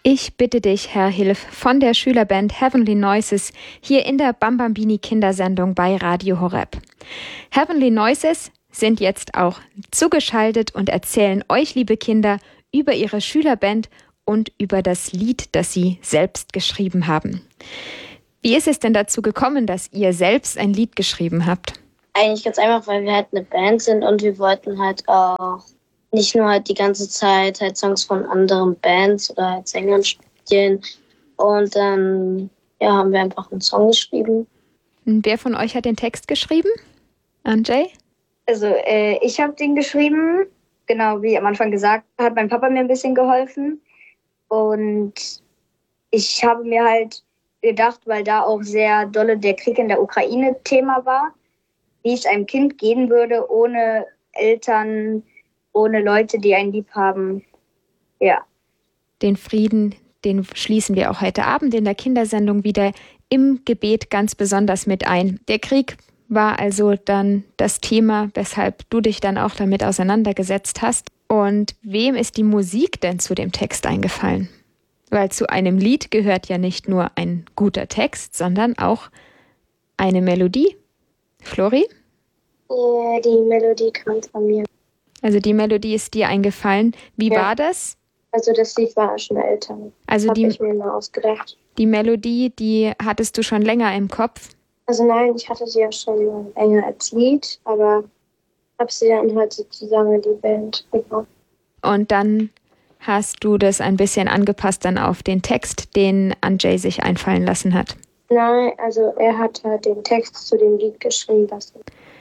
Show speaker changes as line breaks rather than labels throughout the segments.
Ich bitte dich, Herr Hilf, von der Schülerband Heavenly Noises hier in der Bambambini Kindersendung bei Radio Horeb. Heavenly Noises sind jetzt auch zugeschaltet und erzählen euch, liebe Kinder, über ihre Schülerband und über das Lied, das sie selbst geschrieben haben. Wie ist es denn dazu gekommen, dass ihr selbst ein Lied geschrieben habt?
Eigentlich ganz einfach, weil wir halt eine Band sind und wir wollten halt auch nicht nur halt die ganze Zeit halt Songs von anderen Bands oder halt Sängern spielen. Und dann haben wir einfach einen Song geschrieben.
Und wer von euch hat den Text geschrieben? Andrzej?
Also ich habe den geschrieben. Genau wie am Anfang gesagt, hat mein Papa mir ein bisschen geholfen. Und ich habe mir halt gedacht, weil da auch sehr dolle der Krieg in der Ukraine Thema war, wie es einem Kind gehen würde ohne Eltern, ohne Leute, die einen lieb haben. Ja.
Den Frieden, den schließen wir auch heute Abend in der Kindersendung wieder im Gebet ganz besonders mit ein. Der Krieg war also dann das Thema, weshalb du dich dann auch damit auseinandergesetzt hast. Und wem ist die Musik denn zu dem Text eingefallen? Weil zu einem Lied gehört ja nicht nur ein guter Text, sondern auch eine Melodie. Flori?
Ja, die Melodie kam von mir.
Also die Melodie ist dir eingefallen. Wie war das?
Also das Lied war schon älter.
Also
habe ich mir mal ausgedacht.
Die Melodie, die hattest du schon länger im Kopf?
Also nein, ich hatte sie ja schon länger als Lied, aber habe sie dann halt sozusagen in die Band gebracht.
Und dann hast du das ein bisschen angepasst dann auf den Text, den Andrzej sich einfallen lassen hat?
Nein, also er hat halt den Text zu dem Lied geschrieben lassen.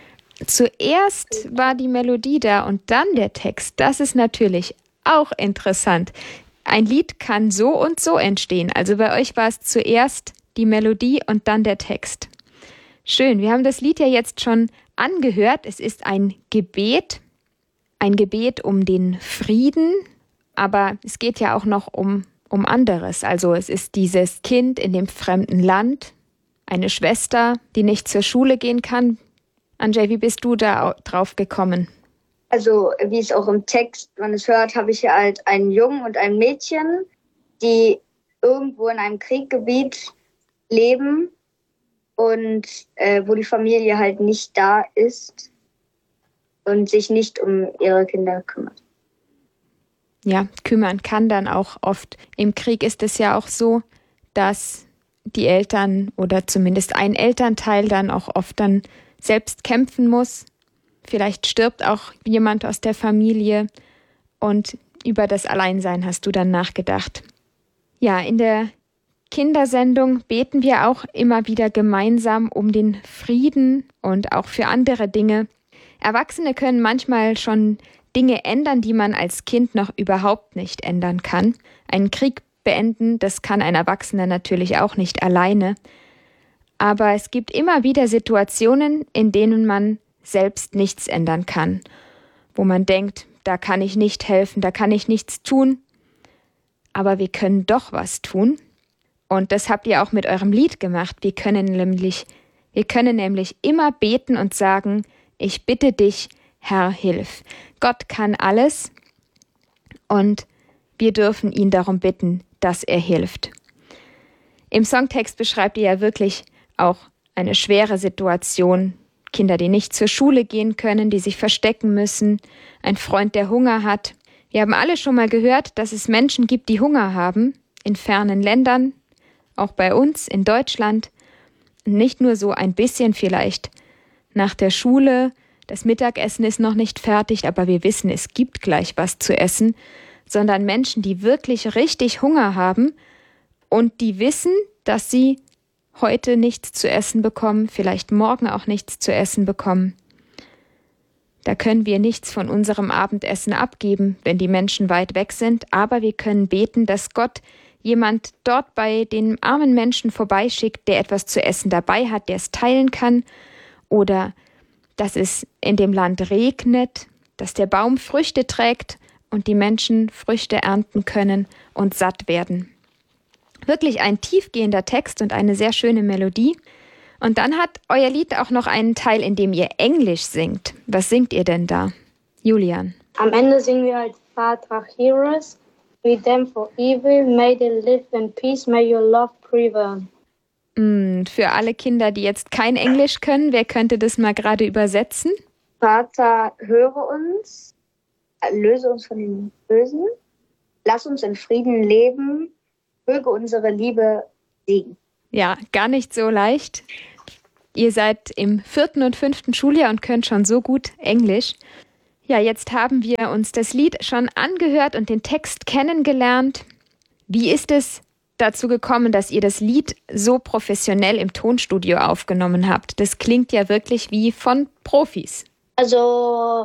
Zuerst war die Melodie da und dann der Text. Das ist natürlich auch interessant. Ein Lied kann so und so entstehen. Also bei euch war es zuerst die Melodie und dann der Text. Schön, wir haben das Lied ja jetzt schon angehört. Es ist ein Gebet um den Frieden, aber es geht ja auch noch um anderes. Also es ist dieses Kind in dem fremden Land, eine Schwester, die nicht zur Schule gehen kann. Andrzej, wie bist du da drauf gekommen?
Also wie es auch im Text, man es hört, habe ich hier halt einen Jungen und ein Mädchen, die irgendwo in einem Kriegsgebiet leben und wo die Familie halt nicht da ist und sich nicht um ihre Kinder kümmert.
Ja, kümmern kann dann auch oft. Im Krieg ist es ja auch so, dass die Eltern oder zumindest ein Elternteil dann auch oft dann selbst kämpfen muss. Vielleicht stirbt auch jemand aus der Familie und über das Alleinsein hast du dann nachgedacht. Ja, in der Kindersendung beten wir auch immer wieder gemeinsam um den Frieden und auch für andere Dinge. Erwachsene können manchmal schon Dinge ändern, die man als Kind noch überhaupt nicht ändern kann. Einen Krieg beenden, das kann ein Erwachsener natürlich auch nicht alleine. Aber es gibt immer wieder Situationen, in denen man selbst nichts ändern kann, wo man denkt, da kann ich nicht helfen, da kann ich nichts tun. Aber wir können doch was tun. Und das habt ihr auch mit eurem Lied gemacht. Wir können nämlich immer beten und sagen, ich bitte dich, Herr, hilf. Gott kann alles und wir dürfen ihn darum bitten, dass er hilft. Im Songtext beschreibt ihr ja wirklich auch eine schwere Situation. Kinder, die nicht zur Schule gehen können, die sich verstecken müssen, ein Freund, der Hunger hat. Wir haben alle schon mal gehört, dass es Menschen gibt, die Hunger haben, in fernen Ländern, auch bei uns in Deutschland. Nicht nur so ein bisschen vielleicht nach der Schule, das Mittagessen ist noch nicht fertig, aber wir wissen, es gibt gleich was zu essen, sondern Menschen, die wirklich richtig Hunger haben und die wissen, dass sie heute nichts zu essen bekommen, vielleicht morgen auch nichts zu essen bekommen. Da können wir nichts von unserem Abendessen abgeben, wenn die Menschen weit weg sind, aber wir können beten, dass Gott jemand dort bei den armen Menschen vorbeischickt, der etwas zu essen dabei hat, der es teilen kann, oder dass es in dem Land regnet, dass der Baum Früchte trägt und die Menschen Früchte ernten können und satt werden. Wirklich ein tiefgehender Text und eine sehr schöne Melodie. Und dann hat euer Lied auch noch einen Teil, in dem ihr Englisch singt. Was singt ihr denn da? Julian.
Am Ende singen wir halt Fatah Heroes We them for evil, may they live in peace, may your love prevail.
Für alle Kinder, die jetzt kein Englisch können, wer könnte das mal gerade übersetzen?
Vater, höre uns, löse uns von dem Bösen, lass uns in Frieden leben, möge unsere Liebe siegen.
Ja, gar nicht so leicht. Ihr seid im 4. und 5. Schuljahr und könnt schon so gut Englisch. Ja, jetzt haben wir uns das Lied schon angehört und den Text kennengelernt. Wie ist es dazu gekommen, dass ihr das Lied so professionell im Tonstudio aufgenommen habt? Das klingt ja wirklich wie von Profis.
Also,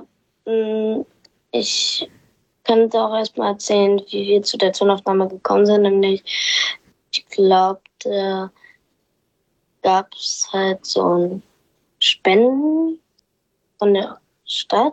ich könnte auch erstmal erzählen, wie wir zu der Tonaufnahme gekommen sind. Nämlich, ich glaube, da gab es halt so ein Spenden von der Stadt.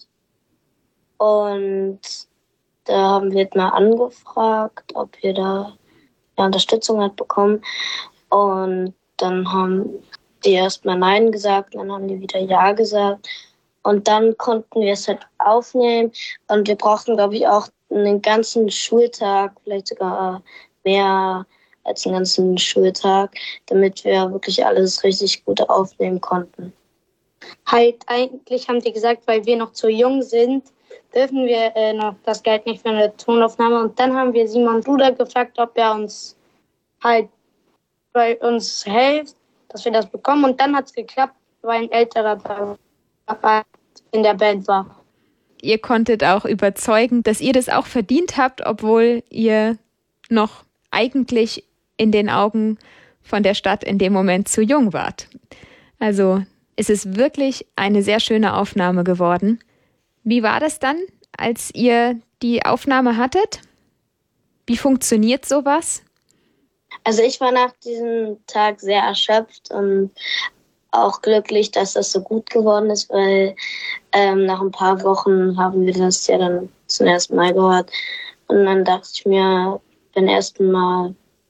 Und da haben wir mal angefragt, ob wir da Unterstützung halt bekommen. Und dann haben die erstmal Nein gesagt, dann haben die wieder Ja gesagt. Und dann konnten wir es halt aufnehmen. Und wir brauchten, glaube ich, auch einen ganzen Schultag, vielleicht sogar mehr als einen ganzen Schultag, damit wir wirklich alles richtig gut aufnehmen konnten.
Halt, eigentlich haben die gesagt, weil wir noch zu jung sind, dürfen wir noch das Geld nicht für eine Tonaufnahme. Und dann haben wir Simon Bruder gefragt, ob er uns halt bei uns hilft, dass wir das bekommen. Und dann hat es geklappt, weil ein älterer dabei in der Band war.
Ihr konntet auch überzeugen, dass ihr das auch verdient habt, obwohl ihr noch eigentlich in den Augen von der Stadt in dem Moment zu jung wart. Also es ist wirklich eine sehr schöne Aufnahme geworden. Wie war das dann, als ihr die Aufnahme hattet? Wie funktioniert sowas?
Also ich war nach diesem Tag sehr erschöpft und auch glücklich, dass das so gut geworden ist, weil nach ein paar Wochen haben wir das ja dann zum ersten Mal gehört. Und dann dachte ich mir beim ersten Mal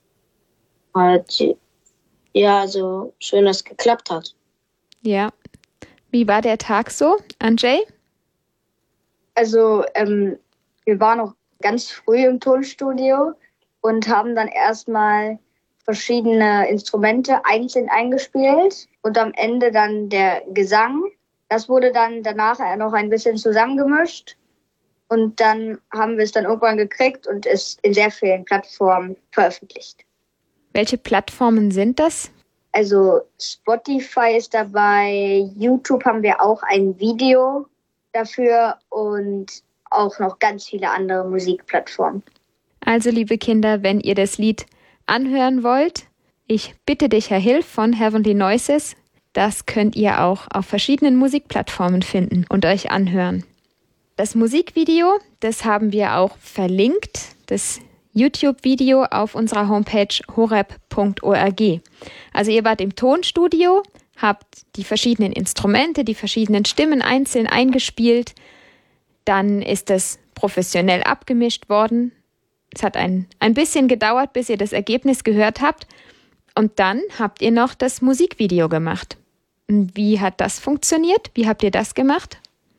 halt, ja, so schön, dass es geklappt hat.
Ja. Wie war der Tag so, Anjay?
Also wir waren noch ganz früh im Tonstudio und haben dann erstmal verschiedene Instrumente einzeln eingespielt und am Ende dann der Gesang. Das wurde dann danach noch ein bisschen zusammengemischt und dann haben wir es dann irgendwann gekriegt und es in sehr vielen Plattformen veröffentlicht.
Welche Plattformen sind das?
Also Spotify ist dabei, YouTube haben wir auch ein Video dafür und auch noch ganz viele andere Musikplattformen.
Also, liebe Kinder, wenn ihr das Lied anhören wollt, ich bitte dich, Herr Hilf von Heavenly Noises, das könnt ihr auch auf verschiedenen Musikplattformen finden und euch anhören. Das Musikvideo, das haben wir auch verlinkt, das YouTube-Video auf unserer Homepage horeb.org. Also ihr wart im Tonstudio, habt die verschiedenen Instrumente, die verschiedenen Stimmen einzeln eingespielt. Dann ist es professionell abgemischt worden. Es hat ein bisschen gedauert, bis ihr das Ergebnis gehört habt. Und dann habt ihr noch das Musikvideo gemacht. Wie hat das funktioniert? Wie habt ihr das gemacht?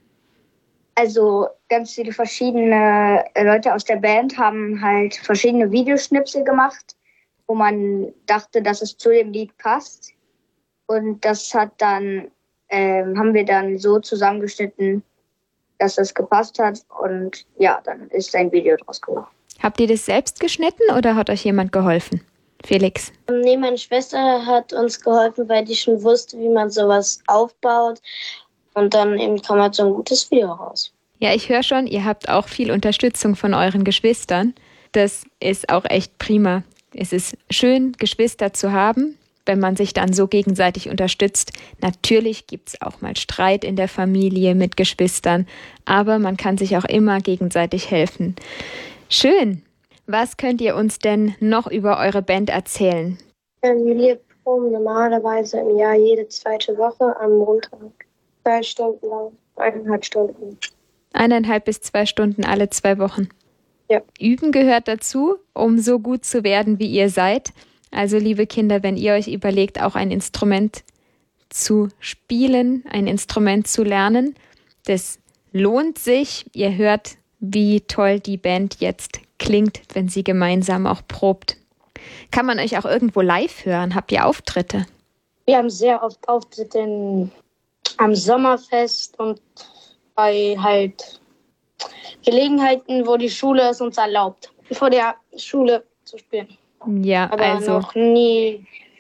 Also ganz viele verschiedene Leute aus der Band haben halt verschiedene Videoschnipsel gemacht, wo man dachte, dass es zu dem Lied passt. Und das hat dann, haben wir dann so zusammengeschnitten, dass das gepasst hat. Und ja, dann ist ein Video draus geworden.
Habt ihr das selbst geschnitten oder hat euch jemand geholfen? Felix?
Nee, meine Schwester hat uns geholfen, weil die schon wusste, wie man sowas aufbaut. Und dann eben kam halt so ein gutes Video raus.
Ja, ich höre schon, ihr habt auch viel Unterstützung von euren Geschwistern. Das ist auch echt prima. Es ist schön, Geschwister zu haben, wenn man sich dann so gegenseitig unterstützt. Natürlich gibt es auch mal Streit in der Familie mit Geschwistern, aber man kann sich auch immer gegenseitig helfen. Schön. Was könnt ihr uns denn noch über eure Band erzählen?
Wir proben normalerweise im Jahr jede zweite Woche am Montag. 2 Stunden lang, 1,5 Stunden.
1,5 bis 2 Stunden alle 2 Wochen.
Ja.
Üben gehört dazu, um so gut zu werden, wie ihr seid. Also, liebe Kinder, wenn ihr euch überlegt, auch ein Instrument zu spielen, ein Instrument zu lernen, das lohnt sich. Ihr hört wie toll die Band jetzt klingt, wenn sie gemeinsam auch probt. Kann man euch auch irgendwo live hören? Habt ihr Auftritte?
Wir haben sehr oft Auftritte am Sommerfest und bei halt Gelegenheiten, wo die Schule es uns erlaubt, vor der Schule zu spielen.
Ja,
aber
also
noch nie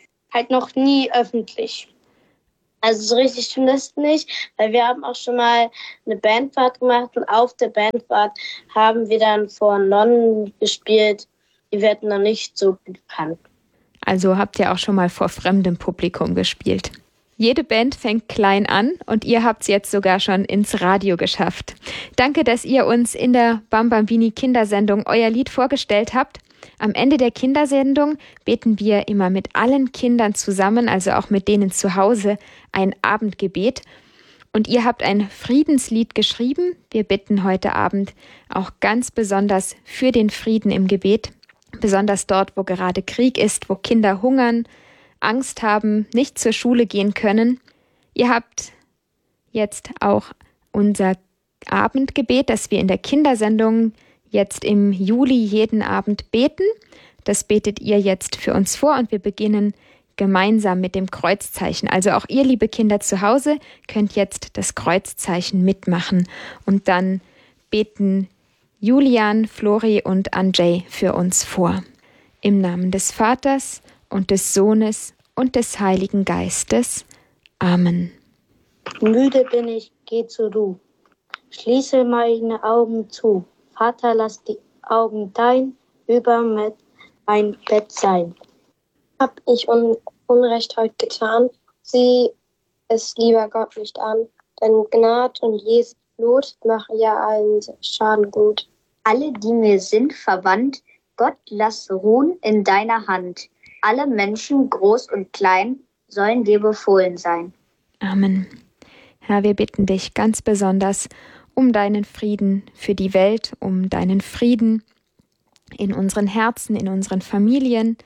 öffentlich.
Also so richtig stimmt das nicht, weil wir haben auch schon mal eine Bandfahrt gemacht und auf der Bandfahrt haben wir dann vor Nonnen gespielt. Die werden noch nicht so bekannt.
Also habt ihr auch schon mal vor fremdem Publikum gespielt. Jede Band fängt klein an und ihr habt es jetzt sogar schon ins Radio geschafft. Danke, dass ihr uns in der Bambambini Kindersendung euer Lied vorgestellt habt. Am Ende der Kindersendung beten wir immer mit allen Kindern zusammen, also auch mit denen zu Hause, ein Abendgebet. Und ihr habt ein Friedenslied geschrieben. Wir bitten heute Abend auch ganz besonders für den Frieden im Gebet. Besonders dort, wo gerade Krieg ist, wo Kinder hungern, Angst haben, nicht zur Schule gehen können. Ihr habt jetzt auch unser Abendgebet, das wir in der Kindersendung jetzt im Juli jeden Abend beten. Das betet ihr jetzt für uns vor und wir beginnen gemeinsam mit dem Kreuzzeichen. Also auch ihr, liebe Kinder zu Hause, könnt jetzt das Kreuzzeichen mitmachen und dann beten Julian, Flori und Andrzej für uns vor. Im Namen des Vaters und des Sohnes und des Heiligen Geistes. Amen.
Müde bin ich, geh zur Ruhe. Schließe meine Augen zu. Vater, lass die Augen dein über mein Bett sein.
Hab ich Unrecht heute getan? Sieh es lieber Gott nicht an, denn Gnad und Jesu Blut machen ja allen Schaden gut.
Alle, die mir sind verwandt, Gott lass ruhen in deiner Hand. Alle Menschen, groß und klein, sollen dir befohlen sein.
Amen. Herr, wir bitten dich ganz besonders um deinen Frieden für die Welt, um deinen Frieden in unseren Herzen, in unseren Familien,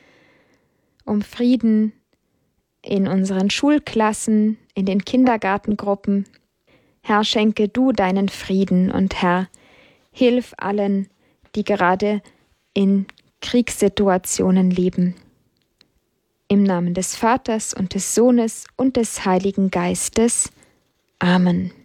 um Frieden in unseren Schulklassen, in den Kindergartengruppen. Herr, schenke du deinen Frieden und Herr, hilf allen, die gerade in Kriegssituationen leben. Im Namen des Vaters und des Sohnes und des Heiligen Geistes. Amen.